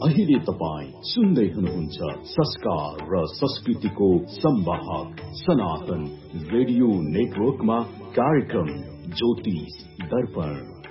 अहिले तपाई सुन्दै हुनुहुन्छ संस्कार र संस्कृतिको संवाहक सनातन रेडियो नेटवर्कमा कार्यक्रम ज्योतिष दर्पण।